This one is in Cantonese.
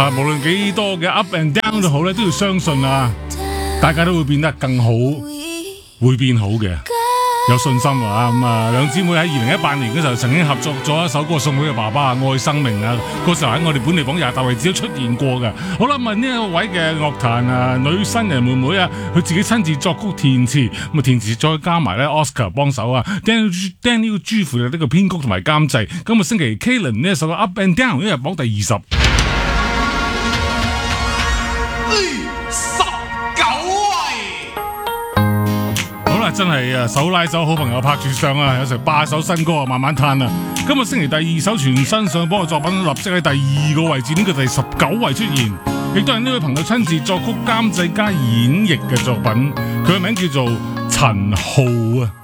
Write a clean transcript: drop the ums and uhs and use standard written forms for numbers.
無論幾多嘅 up and down 都好咧，都要相信啊，大家都會變得更好，會變好嘅，有信心啊！咁啊，兩姊妹喺2018年嗰時候曾經合作咗一首歌送俾佢爸爸啊，《愛生命》啊，嗰時候喺我哋本地榜廿大位置都出現過嘅。好啦，咁呢一位嘅樂壇啊女新人妹妹啊，佢自己親自作曲填詞，咁啊填詞再加埋咧 Oscar 幫手啊 ，Daniel 朱負責呢個編曲同埋監製。今個星期 Kalen 呢一首嘅 Up and Down 一日榜第20。真係啊，手拉手好朋友拍住上啊，有成8首新歌啊，慢慢嘆啊。今個星期第2首全新上榜嘅作品，立即喺第2個位置，呢個第19位出現，亦都係呢位朋友親自作曲監製加演繹嘅作品，佢嘅名叫做陳浩啊。